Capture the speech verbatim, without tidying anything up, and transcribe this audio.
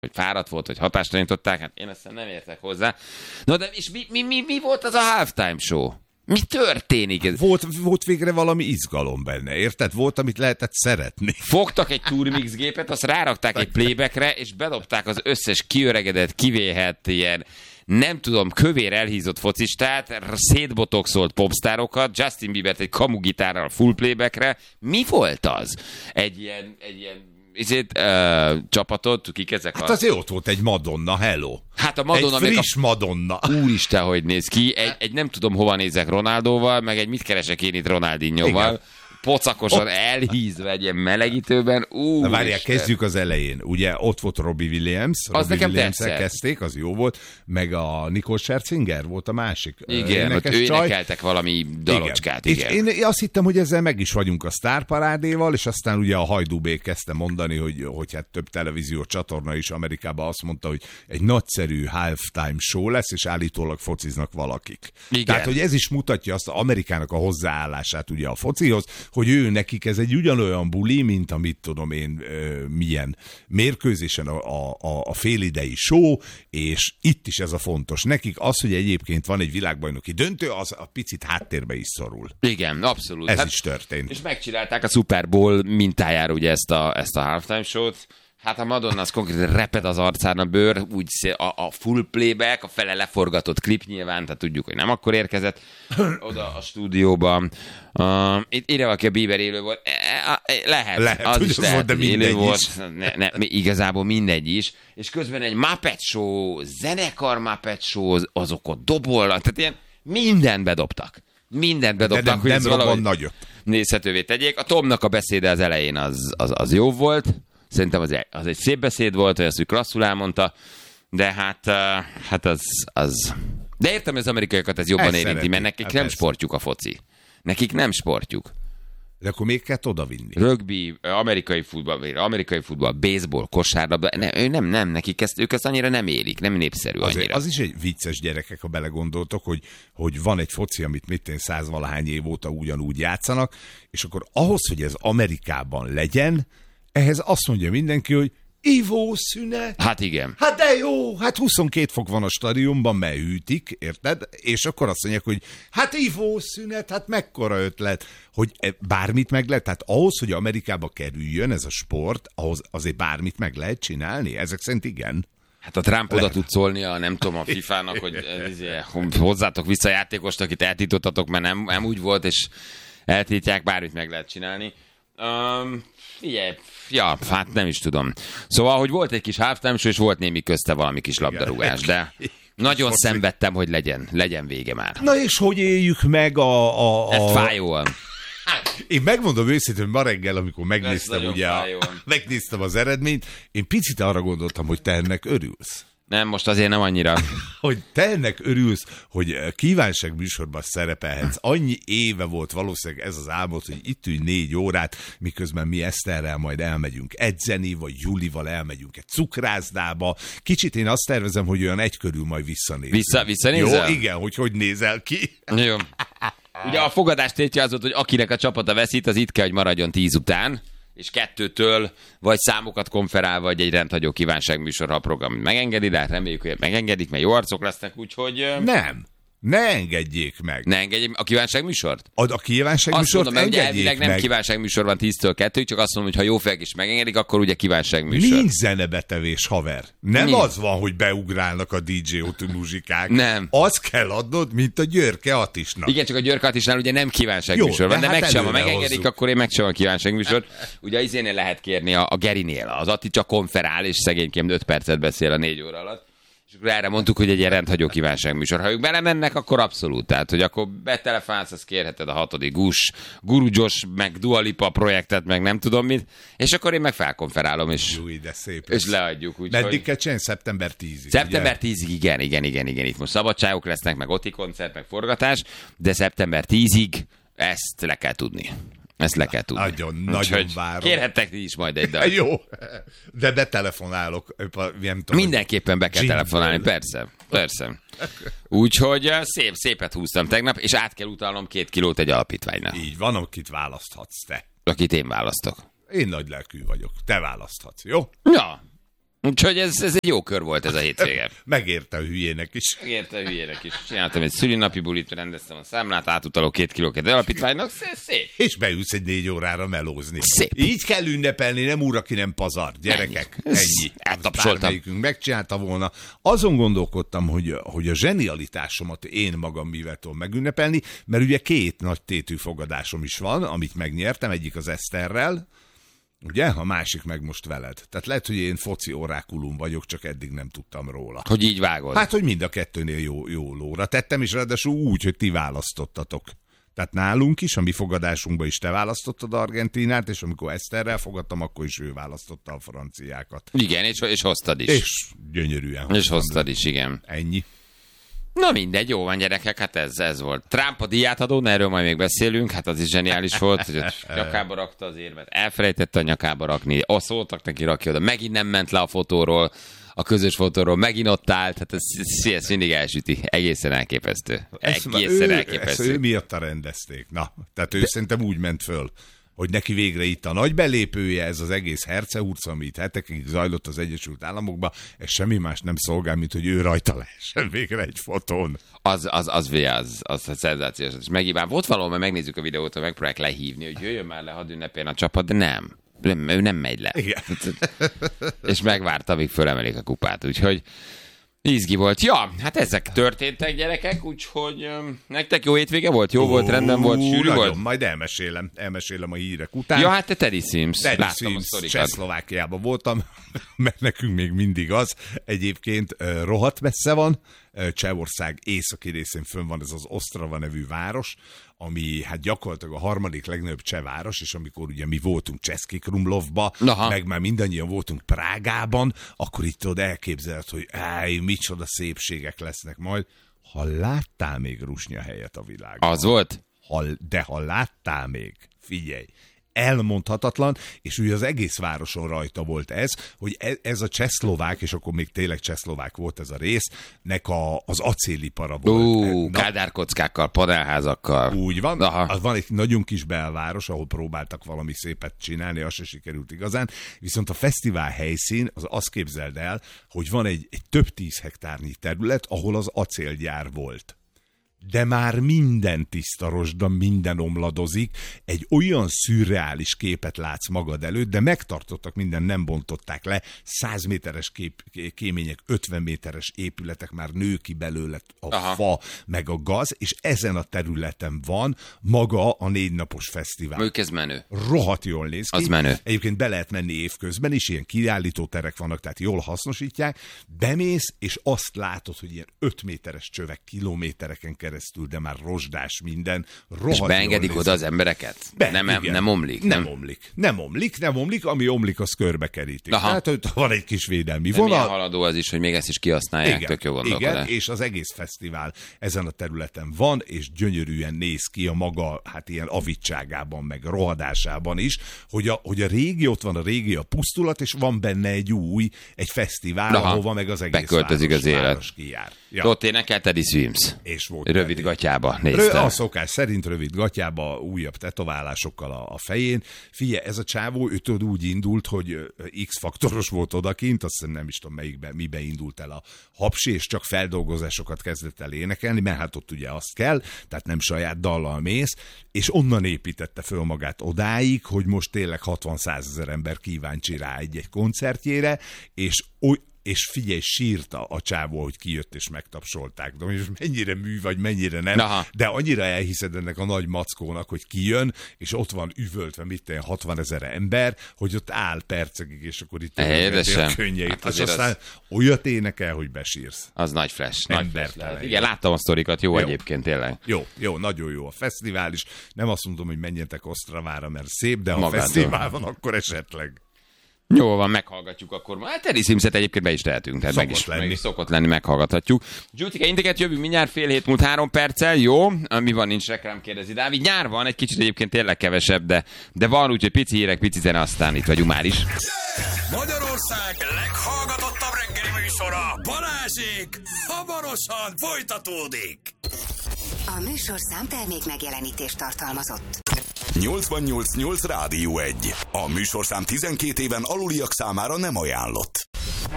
hogy fáradt volt, hogy hatástalanították, hát én ezt nem értek hozzá. No, de és mi, mi, mi, mi volt az a halftime show? Mi történik? Volt, volt végre valami izgalom benne, érted? Volt, amit lehetett szeretni. Fogtak egy Turmix gépet, azt rárakták egy playbackre, és bedobták az összes kiöregedett, kivéhet ilyen, nem tudom, kövér elhízott focistát, szétbotoxolt popstárokat, Justin Biebert egy kamugitárral full playbackre. Mi volt az? Egy ilyen, egy ilyen Ezért, uh, csapatot, kik ezek hát a... azért ott volt egy Madonna, hello. Hát a Madonna... Egy friss a... Madonna. Úristen, hogy néz ki. Egy, egy nem tudom, hova nézek Ronaldóval, meg egy mit keresek én itt Ronaldinhoval. Pocakosan elhízva egy ilyen melegítőben. Úr, várják, kezdjük az elején. Ugye ott volt Robbie Williams. Az Robbie nekem Williams-el kezdték, az jó volt. Meg a Nicole Scherzinger volt a másik. Igen, ott ő csaj. énekeltek valami dalocskát. Igen. Igen. És én azt hittem, hogy ezzel meg is vagyunk a sztárparádéval, és aztán ugye a Hajdúbé kezdte mondani, hogy, hogy hát több televízió csatorna is Amerikában azt mondta, hogy egy nagyszerű halftime show lesz, és állítólag fociznak valakik. Igen. Tehát, hogy ez is mutatja azt Amerikának a hozzáállását ugye a focihoz, hogy ő nekik ez egy ugyanolyan buli, mint amit tudom én ö, milyen mérkőzésen a, a, a félidei show, és itt is ez a fontos. Nekik az, hogy egyébként van egy világbajnoki döntő, az a picit háttérbe is szorul. Igen, abszolút. Ez hát, is történt. És megcsinálták a Super Bowl mintájára ugye ezt a, ezt a halftime show-t. Hát a Madonna az konkrétan reped az arcán a bőr, úgy a, a full playback, a fele leforgatott klip nyilván, tehát tudjuk, hogy nem akkor érkezett oda a stúdióban. Uh, itt ide valaki a Bieber élő volt. Lehet, lehet az is lehet, de élő volt. Is. Ne, ne, igazából mindegy is. És közben egy Muppet Show, zenekar Muppet Show, azok ott dobolnak, tehát ilyen mindent bedobtak. Mindent bedobtak, de nem, hogy nem ez valahogy nagyot. Nézhetővé tegyék. A Tomnak a beszéde az elején az, az, az jó volt. Szerintem az egy, az egy szép beszéd volt, hogy azt ő klasszul elmondta, de hát, uh, hát az, az... De értem, hogy az amerikaiakat ez jobban ezt érinti, szeretik. mert nekik hát nem ezt. Sportjuk sportjuk a foci. Nekik nem sportjuk. De akkor még kell odavinni. Rögbi, amerikai futball, amerikai futball, baseball, kosárlabda, ne, ő nem, nem, nekik ezt, ők ezt annyira nem élik, nem népszerű annyira. Azért, az is egy vicces, gyerekek, ha belegondoltok, hogy, hogy van egy foci, amit mit én százvalahány év óta ugyanúgy játszanak, és akkor ahhoz, hogy ez Amerikában legyen, ehhez azt mondja mindenki, hogy ivószünet. Hát igen. Hát de jó, hát huszonkét fok van a stadionban, mert hűtik, érted? És akkor azt mondják, hogy hát ivószünet, hát mekkora ötlet, hogy bármit meg lehet. Tehát ahhoz, hogy Amerikába kerüljön ez a sport, ahhoz azért bármit meg lehet csinálni. Ezek szerint igen. Hát a Trump oda tud szólni a nem tudom a fifának, hogy hozzátok vissza a játékost, akit eltiltottatok, mert nem, nem úgy volt, és eltiltják, bármit meg lehet csinálni. Um, figyelj, ja, hát nem is tudom. Szóval, hogy volt egy kis halftime show, és volt némi közte valami kis labdarúgás, de nagyon szenvedtem, hogy legyen, legyen vége már. Na és hogy éljük meg a... a, a... Ez fájóan. Én megmondom őszintén, hogy ma reggel, amikor megnéztem, ugye a, megnéztem az eredményt, én picit arra gondoltam, hogy te ennek örülsz. Nem, most azért nem annyira. Hogy te ennek örülsz, hogy kívánság műsorban szerepelhetsz. Annyi éve volt valószínűleg ez az álmod, hogy itt ülj négy órát, miközben mi Eszterrel majd elmegyünk edzeni, vagy Julival elmegyünk egy cukrászdába. Kicsit én azt tervezem, hogy olyan egy körül majd visszanézünk. Vissza, visszanézel? Jó, igen, hogy hogy nézel ki. Jó. Ugye a fogadás tétje az volt, hogy akinek a csapata veszít, az itt kell, hogy maradjon tíz után, és kettőtől vagy számokat konferál, vagy egy rendhagyó kívánságműsor, ha a program megengedi, de hát reméljük, hogy megengedik, mert jó arcok lesznek, úgyhogy... Nem. Ne engedjék meg. Ne engedjék a kívánságműsort? A, a kívánságműsort azt mondom, engedjék hogy elvileg meg. nem kívánságműsor van tíztől kettőig, csak azt mondom, hogy ha jó fejek is megengedik, akkor ugye kívánságműsor. Nincs zenebetevés, haver. Nem Nincs. az van, hogy beugrálnak a dé dzsé otú muzsikák. Nem. Azt kell adnod, mint a Györke Attisnak. Igen, csak a Györke Attisnál ugye nem kívánságműsor van, de, de hát meg sem, ha előre megengedik, hozzuk. akkor én meg sem a kívánságműsor. Ugye az izénél lehet kérni a, a Gerinél, az Atti csak konferál, és szegényként öt percet beszél a négy óra alatt. És akkor erre mondtuk, hogy egy ilyen rendhagyó kívánságműsor. Ha ők belemennek, akkor abszolút. Tehát, hogy akkor betelefánsz, azt kérheted a hatodik Gus, Guru Josh, meg Dua Lipa projektet, meg nem tudom mit, és akkor én meg felkonferálom, és, Júj, de szép és leadjuk. Úgy, Meddig hogy... kell csinálni? szeptember tizedikéig. Szeptember tizedikéig, igen, igen, igen, igen. Itt most szabadságok lesznek, meg Oti koncert, meg forgatás, de szeptember tizedikéig ezt le kell tudni. Ezt le kell tudni. Nagyon, nagyon várom. Kérhettek ti is majd egy dal. Jó, de betelefonálok. Nem tudom, mindenképpen be kell telefonálni, persze, persze. Úgyhogy szép, szépet húztam tegnap, és át kell utalnom két kilót egy alapítványnak. Így van, akit választhatsz te. Akit én választok. Én nagy lelkű vagyok, te választhatsz, jó? Ja. Úgyhogy ez, ez egy jó kör volt ez a hétvége. Megérte a hülyének is. Megérte a hülyének is. Csináltam egy szülinapi bulit, rendeztem a számlát, átutalok két kilóket alapítványnak, szép, szép. És beülsz egy négy órára melózni. Szép. Így kell ünnepelni, nem úr, aki nem pazar. Gyerekek, ennyi. ennyi. Eltapsoltam. Bármelyikünk megcsinálta volna. Azon gondolkodtam, hogy, hogy a zsenialitásomat én magam mivel tudom megünnepelni, mert ugye két nagy tétű fogadásom is van, amit megnyertem, egyik az Eszterrel, ugye? A másik meg most veled. Tehát lehet, hogy én foci orákulum vagyok, csak eddig nem tudtam róla. Hogy így vágod? Hát, hogy mind a kettőnél jó, jó lóra tettem, és ráadásul úgy, hogy ti választottatok. Tehát nálunk is, a mi fogadásunkban is te választottad Argentinát, és amikor Eszterrel fogadtam, akkor is ő választotta a franciákat. Igen, és, és hoztad is. És gyönyörűen. És hoztad is, igen. Ennyi. Na mindegy, jó van gyerekek, hát ez, ez volt. Trump a díját adó, erről majd még beszélünk, hát az is zseniális volt, hogy ott nyakába rakta az érmet, elfelejtette a nyakába rakni, azt szóltak neki, rakja oda, megint nem ment le a fotóról, a közös fotóról, megint ott állt, hát ez, ez, ez mindig elsüti, egészen elképesztő. Egészen ő, elképesztő. Ezt ő miatta rendezték. Na, tehát ő De... szerintem úgy ment föl, hogy neki végre itt a nagy belépője, ez az egész hercehurca, amit hetekig zajlott az Egyesült Államokban, ez semmi más nem szolgál, mint hogy ő rajta lehessen végre egy fotón. Az, az, az, az, az, az a szenzációs. És megíván, volt valahol, mert megnézzük a videót, hogy megpróbálják lehívni, hogy jöjjön már le, hadd ünnepén a csapat, de nem. Nem, ő nem megy le. Igen. És megvárta, amíg fölemelik a kupát, úgyhogy izgi volt. Ja, hát ezek történtek, gyerekek, úgyhogy um, nektek jó hétvége volt? Jó Ó, volt, rendben volt, sűrű nagyon, volt? Majd elmesélem, elmesélem a hírek után. Ja, hát te Teddy Sims. Teddy Sims, Csehszlovákiában voltam, mert nekünk még mindig az. Egyébként uh, rohadt messze van, uh, Csehország északi részén fönn van ez az Ostrava nevű város, ami hát gyakorlatilag a harmadik legnagyobb cseh város, és amikor ugye mi voltunk Český Krumlovba, meg már mindannyian voltunk Prágában, akkor itt tudod elképzeled, hogy áj, micsoda szépségek lesznek majd. Ha láttál még rusnya helyet a világban? Az volt? Ha, de ha láttál még, figyelj, elmondhatatlan, és ugye az egész városon rajta volt ez, hogy ez a csehszlovák, és akkor még tényleg csehszlovák volt ez a rész, nek a, az acélipara volt. Ú, kádárkockákkal, panelházakkal. Úgy van. Az van egy nagyon kis belváros, ahol próbáltak valami szépet csinálni, az se sikerült igazán. Viszont a fesztivál helyszín, az azt képzeld el, hogy van egy, egy több tíz hektárnyi terület, ahol az acélgyár volt. De már minden tiszta rozsda, minden omladozik, egy olyan szürreális képet látsz magad előtt, de megtartottak minden, nem bontották le, száz méteres kép, kémények, ötven méteres épületek, már nő ki belőle a Aha. fa, meg a gaz, és ezen a területen van maga a négy napos fesztivál. Ők ez menő. Rohadt jól néz ki. Az menő. Egyébként be lehet menni évközben is, ilyen kiállítóterek vannak, tehát jól hasznosítják. Bemész, és azt látod, hogy ilyen öt méteres csövek kilométereken keresztül keresztül, de már rozsdás minden. És beengedik oda az embereket? Be, nem, nem, nem omlik? Nem, nem omlik. Nem omlik, nem omlik, ami omlik, az körbe kerítik. Aha. Tehát, hogy van egy kis védelmi vonal. Milyen haladó az is, hogy még ezt is kihasználják, igen, tök jó gondolkodás. Igen, és az egész fesztivál ezen a területen van, és gyönyörűen néz ki a maga, hát ilyen avitságában, meg rohadásában is, hogy a, hogy a régi, ott van a régi, a pusztulat, és van benne egy új, egy fesztivál, Aha. ahova meg az egész beköltözik város, az élet. város kijár. Ja. Ott énekel Teddy Swims. És volt rövid Teddy. gatyába néztem. A szokás szerint rövid gatyába, újabb tetoválásokkal a, a fején. Figyelj, ez a csávó, ő tudod úgy indult, hogy X-faktoros volt odakint, azt hiszem nem is tudom melyikbe, mibe indult el a hapsi, és csak feldolgozásokat kezdett el énekelni, mert hát ott ugye azt kell, tehát nem saját dallal mész, és onnan építette föl magát odáig, hogy most tényleg hatvan-százezer ember kíváncsi rá egy-egy koncertjére, és oly és figyelj, sírta a csávó, hogy kijött és megtapsolták. De most mennyire mű vagy, mennyire nem. Aha. De annyira elhiszed ennek a nagy mackónak, hogy kijön, és ott van üvöltve, mit tenni, hatvanezer ember, hogy ott áll percekig, és akkor itt a könnyeit. Hát és aztán az... olyat énekel, hogy besírsz. Az nagy flash. Nagy flash. Igen, láttam a sztorikat, jó, jó egyébként tényleg. Jó, jó, nagyon jó a fesztivál is. Nem azt mondom, hogy menjetek Osztravára, mert szép, de ha Magádon. fesztivál van, akkor esetleg. Jó van, meghallgatjuk akkor. Hát Teddy Simset egyébként be is tehetünk. Tehát meg is, meg is szokott lenni, meghallgathatjuk. Gyutike, inteket jövünk mindjárt fél hét múlt három perccel. Jó, mi van, nincs reklám, kérdezi Dávid. Nyár van, egy kicsit egyébként tényleg kevesebb, de, de van, úgyhogy pici hírek, pici zene, aztán itt vagyunk már is. Magyarország leghallgatottabb reggeli műsora, Balázsék, hamarosan folytatódik. A műsorszám termék megjelenítést tartalmazott. nyolcvannyolc nyolc Rádió egy. A műsorszám tizenkét éven aluliak számára nem ajánlott.